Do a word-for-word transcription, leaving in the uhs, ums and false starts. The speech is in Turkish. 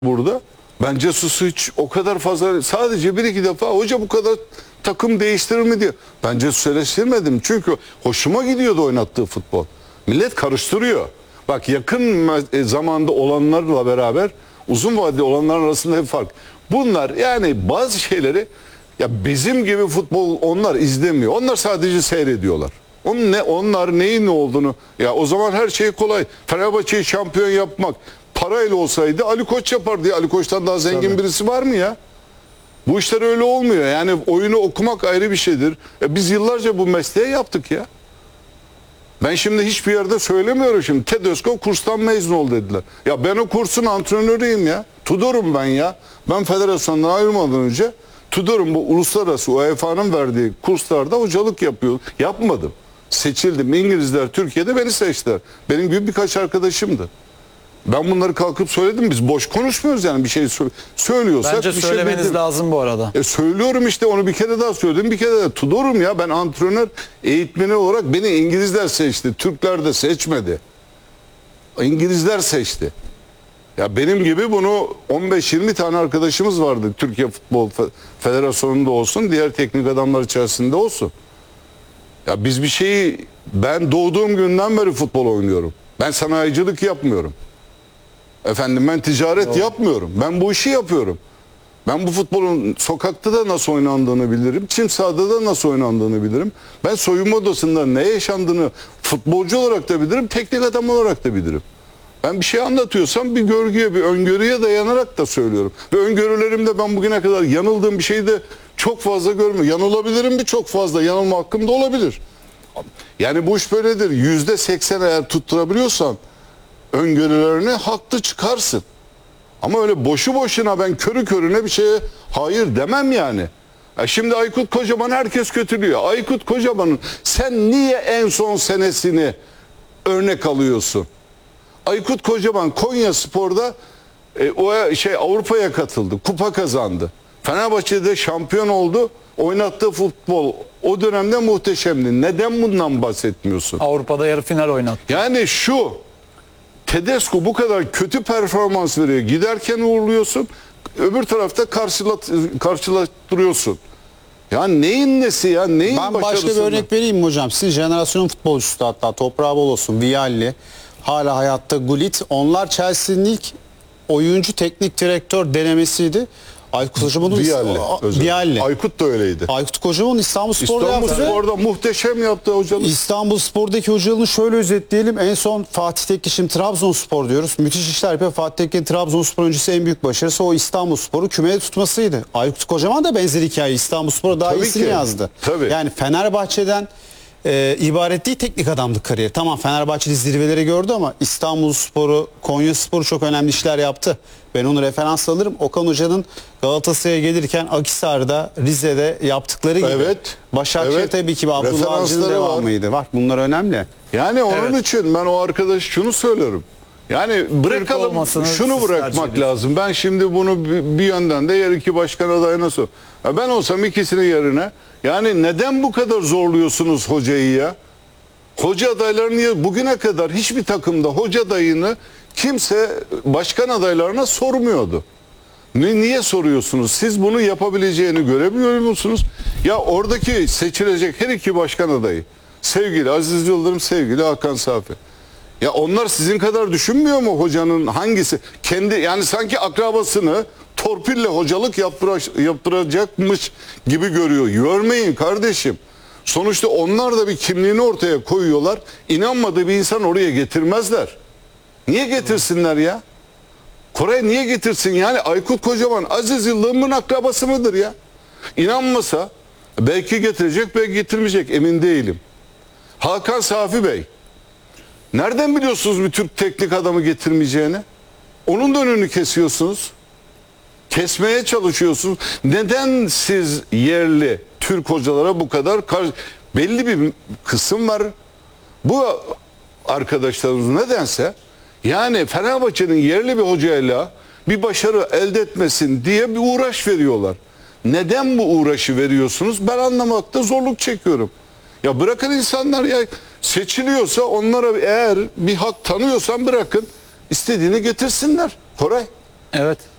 burada. Ben Cesus'u hiç o kadar fazla, sadece bir iki defa hoca bu kadar takım değiştirir mi diye. Ben Cesus'u eleştirmedim çünkü hoşuma gidiyordu oynattığı futbol. Millet karıştırıyor. Bak, yakın zamanda olanlarla beraber uzun vadeli olanların arasında hep fark. Bunlar yani bazı şeyleri, ya bizim gibi futbol onlar izlemiyor. Onlar sadece seyrediyorlar. Onun ne, onlar neyin ne olduğunu, ya o zaman her şey kolay. Fenerbahçe'yi şampiyon yapmak parayla olsaydı Ali Koç yapardı. Ali Koç'tan daha zengin Tabii. birisi var mı ya? Bu işler öyle olmuyor. Yani oyunu okumak ayrı bir şeydir. E biz yıllarca bu mesleği yaptık ya. Ben şimdi hiçbir yerde söylemiyorum şimdi. Tedesco kurstan mezun ol dediler. Ya ben o kursun antrenörüyüm ya. Tudor'um ben ya. Ben federasyondan ayrılmadan önce Tudor'um, bu uluslararası U E F A'nın verdiği kurslarda hocalık yapıyor. Yapmadım. Seçildim. İngilizler Türkiye'de beni seçtiler. Benim gibi birkaç arkadaşımdı. Ben bunları kalkıp söyledim. Biz boş konuşmuyoruz yani, bir şey sö söylüyorsak. Bence bir söylemeniz şey lazım bu arada. E söylüyorum işte, onu bir kere daha söyledim. Bir kere de Tudor'um ya. Ben antrenör, eğitmeni olarak beni İngilizler seçti. Türkler de seçmedi. İngilizler seçti. Ya benim gibi bunu on beş yirmi tane arkadaşımız vardı. Türkiye Futbol Federasyonu'nda olsun, diğer teknik adamlar içerisinde olsun. Ya biz bir şeyi, ben doğduğum günden beri futbol oynuyorum. Ben sanayicilik yapmıyorum. Efendim ben ticaret Doğru. yapmıyorum. Ben bu işi yapıyorum. Ben bu futbolun sokakta da nasıl oynandığını bilirim. Çim sahada da nasıl oynandığını bilirim. Ben soyunma odasında ne yaşandığını futbolcu olarak da bilirim. Teknik adam olarak da bilirim. Ben bir şey anlatıyorsam bir görgüye, bir öngörüye dayanarak da söylüyorum. Ve öngörülerimde ben bugüne kadar yanıldığım bir şeyi de çok fazla görmüyorum. Yanılabilirim bir çok fazla. Yanılma hakkım da olabilir. Yani bu iş böyledir. Yüzde seksen eğer tutturabiliyorsan öngörülerini haklı çıkarsın. Ama öyle boşu boşuna ben körü körüne bir şeye hayır demem yani. Ya şimdi Aykut Kocaman herkes kötülüyor. Aykut Kocaman'ın sen niye en son senesini örnek alıyorsun? Aykut Kocaman Konyaspor'da e, o şey Avrupa'ya katıldı. Kupa kazandı. Fenerbahçe'de şampiyon oldu. Oynattığı futbol o dönemde muhteşemdi. Neden bundan bahsetmiyorsun? Avrupa'da yarı final oynattı. Yani şu Tedesco bu kadar kötü performans veriyor. Giderken uğurluyorsun. Öbür tarafta karşılat, karşılaştırıyorsun. Ya neyin nesi ya? Neyin ben başka bir örnek vereyim mi hocam? Siz jenerasyonun futbolcusu, hatta toprağı bol olsun. Vialli, hala hayatta Gullit. Onlar Chelsea'nin ilk oyuncu teknik direktör denemesiydi. Aykut Kocaman'ın Vialli, Vialli. Aykut da öyleydi. Aykut Kocaman İstanbulspor'da İstanbul yaptı. Spor'da muhteşem yaptı hocalık. İstanbulspor'daki hocalığını şöyle özetleyelim. En son Fatih Tekke, şimdi Trabzonspor diyoruz. Müthiş işler yapıyor. Fatih Tekke'nin Trabzonspor öncesi en büyük başarısı o İstanbulspor'u kümeye tutmasıydı. Aykut Kocaman da benzer hikaye. İstanbulspor'a daha Tabii iyisini ki. yazdı. Tabii. Yani Fenerbahçe'den e, ibaret değil teknik adamlık kariyeri. Tamam, Fenerbahçe'de zirveleri gördü ama İstanbulspor'u, Konyaspor'u çok önemli işler yaptı. Ben onu referans alırım. Okan Hoca'nın Galatasaray'a gelirken Akhisar'da, Rize'de yaptıkları gibi. Evet. Başakşehir Evet. tabii ki Abdullah Avcı'nın devamıydı. Var. Bunlar önemli. Yani onun Evet. için ben o arkadaş şunu söylüyorum. Yani bırakalım, şunu bırakmak lazım. Ben şimdi bunu bir, bir yönden de yer iki başkan adayına sor. Ya ben olsam ikisinin yerine, yani neden bu kadar zorluyorsunuz hocayı ya? Hoca adaylarını bugüne kadar hiçbir takımda hoca adayını kimse başkan adaylarına sormuyordu. Niye soruyorsunuz? Siz bunu yapabileceğini görebiliyor musunuz? Ya oradaki seçilecek her iki başkan adayı, sevgili Aziz Yıldırım, sevgili Hakan Safi. Ya onlar sizin kadar düşünmüyor mu hocanın hangisi? Kendi, yani sanki akrabasını torpille hocalık yaptıra, yaptıracakmış gibi görüyor. Görmeyin kardeşim. Sonuçta onlar da bir kimliğini ortaya koyuyorlar. İnanmadığı bir insan oraya getirmezler. Niye getirsinler ya? Koray niye getirsin? Yani Aykut Kocaman Aziz Yıldırım'ın akrabası mıdır ya? İnanmasa belki getirecek, belki getirmeyecek, emin değilim. Hakan Safi Bey, nereden biliyorsunuz bir Türk teknik adamı getirmeyeceğini? Onun da önünü kesiyorsunuz. Kesmeye çalışıyorsunuz. Neden siz yerli Türk hocalara bu kadar karşı... Belli bir kısım var. Bu arkadaşlarımız nedense, yani Fenerbahçe'nin yerli bir hocayla bir başarı elde etmesin diye bir uğraş veriyorlar. Neden bu uğraşı veriyorsunuz? Ben anlamakta zorluk çekiyorum. Ya bırakın insanlar, ya seçiliyorsa onlara eğer bir hak tanıyorsan bırakın, istediğini getirsinler. Koray. Evet.